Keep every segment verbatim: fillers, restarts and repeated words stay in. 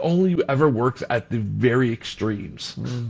only ever works at the very extremes. Mm.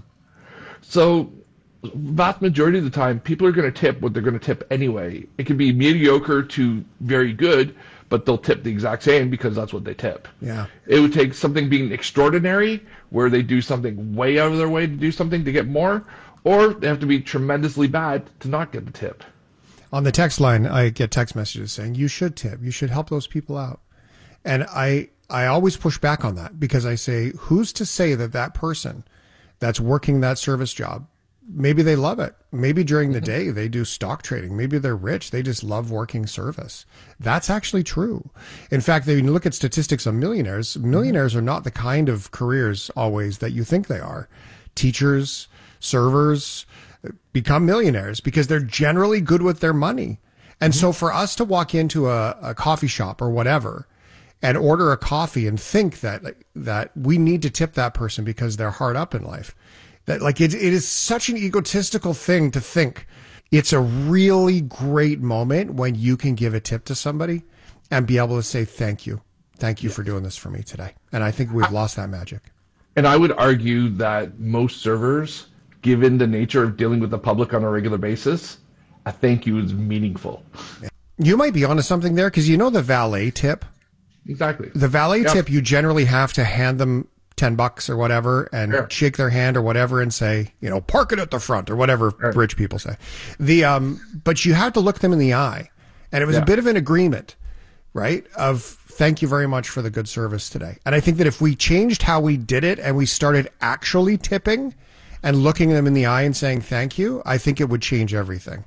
So vast majority of the time, people are going to tip what they're going to tip anyway. It can be mediocre to very good, but they'll tip the exact same because that's what they tip. Yeah. It would take something being extraordinary, where they do something way out of their way to do something to get more, or they have to be tremendously bad to not get the tip. On the text line, I get text messages saying, you should tip. You should help those people out. And I, I always push back on that because I say, who's to say that that person that's working that service job, maybe they love it. Maybe during the day they do stock trading. Maybe they're rich. They just love working service. That's actually true. In fact, when you look at statistics on millionaires, millionaires are not the kind of careers always that you think they are. Teachers, servers become millionaires because they're generally good with their money. And mm-hmm. so for us to walk into a, a coffee shop or whatever and order a coffee and think that, that we need to tip that person because they're hard up in life, that like it, it is such an egotistical thing to think. It's a really great moment when you can give a tip to somebody and be able to say, thank you. Thank you for doing this for me today. And I think we've lost that magic. And I would argue that most servers, given the nature of dealing with the public on a regular basis, a thank you is meaningful. You might be onto something there because you know the valet tip? Exactly. The valet yeah. tip, you generally have to hand them ten bucks or whatever and sure. shake their hand or whatever and say, you know, park it at the front or whatever sure. rich people say. The, um, but you have to look them in the eye. And it was yeah. a bit of an agreement, right? Of thank you very much for the good service today. And I think that if we changed how we did it and we started actually tipping and looking them in the eye and saying thank you, I think it would change everything.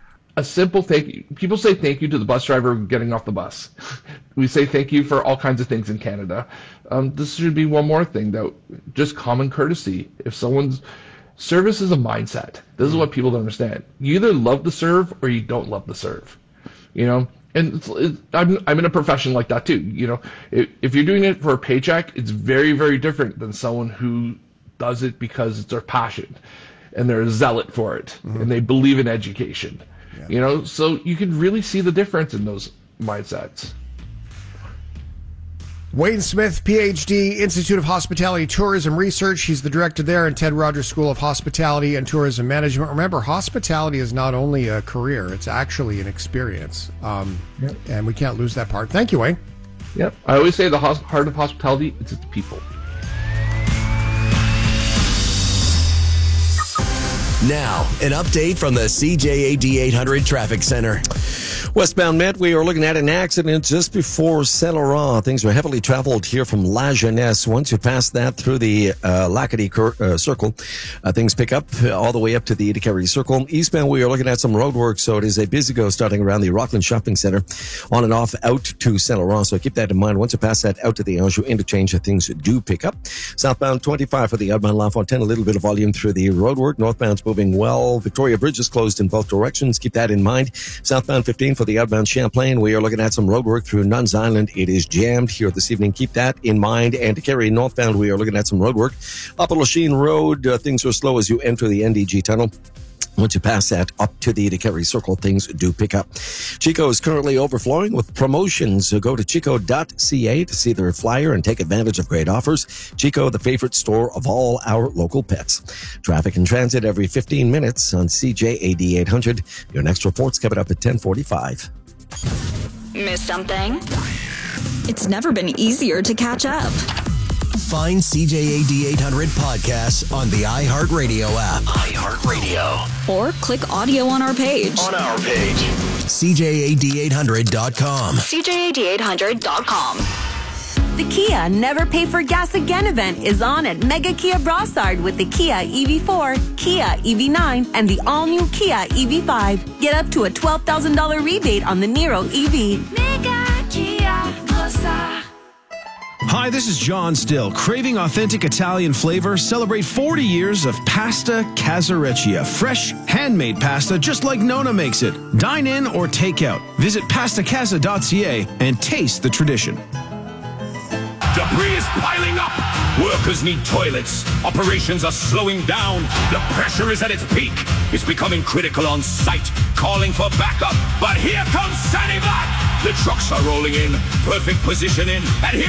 A simple thank you. People say thank you to the bus driver getting off the bus. We say thank you for all kinds of things in Canada. Um, this should be one more thing, though. Just common courtesy. If someone's service is a mindset. This is what people don't understand. You either love the serve or you don't love the serve. You know, and it's, it's, I'm I'm in a profession like that too. You know, if, if you're doing it for a paycheck, it's very very different than someone who does it because it's their passion, and they're a zealot for it, mm-hmm. and they believe in education. Yeah. You know, so you can really see the difference in those mindsets. Wayne Smith, P H D, Institute of Hospitality Tourism Research. He's the director there in Ted Rogers School of Hospitality and Tourism Management. Remember, hospitality is not only a career, it's actually an experience. Um, yep. And we can't lose that part. Thank you, Wayne. Yep. I always say the heart of hospitality, it's its people. Now, an update from the C J A D eight hundred Traffic Center. Westbound Met, we are looking at an accident just before Saint Laurent. Things are heavily traveled here from La Jeunesse. Once you pass that through the uh, Lacadie cur- uh, Circle, uh, things pick up uh, all the way up to the Itacarry Circle. Eastbound, we are looking at some road work, so it is a busy go starting around the Rockland Shopping Center on and off out to Saint Laurent. So keep that in mind. Once you pass that out to the Anjou interchange, things do pick up. Southbound twenty-five for the Audemars Lafontaine, a little bit of volume through the road work. Northbound's moving well. Victoria Bridge is closed in both directions. Keep that in mind. Southbound fifteen for the outbound Champlain, we are looking at some road work through Nuns Island. It is jammed here this evening. Keep that in mind. And to carry northbound, we are looking at some road work. Up Lachine Road, uh, things are slow as you enter the N D G tunnel. Once you pass that up to the Itacarry Circle, things do pick up. Chico is currently overflowing with promotions. So go to chico dot c a to see their flyer and take advantage of great offers. Chico, the favorite store of all our local pets. Traffic and transit every fifteen minutes on C J A D eight hundred. Your next report's coming up at ten forty-five. Miss something? It's never been easier to catch up. Find C J A D eight hundred podcasts on the iHeartRadio app. iHeartRadio. Or click audio on our page. On our page. C J A D eight hundred dot com. C J A D eight hundred dot com. The Kia Never Pay for Gas Again event is on at Mega Kia Brossard with the Kia E V four, Kia E V nine, and the all-new Kia E V five. Get up to a twelve thousand dollars rebate on the Niro E V. Mega Kia Brossard. Hi, this is John Still. Craving authentic Italian flavor? Celebrate forty years of Pasta Casareccia. Fresh, handmade pasta just like Nona makes it. Dine in or take out. Visit pasta casa dot c a and taste the tradition. Debris is piling up. Workers need toilets. Operations are slowing down. The pressure is at its peak. It's becoming critical on site, calling for backup. But here comes Sandy Black. The trucks are rolling in. Perfect positioning. And here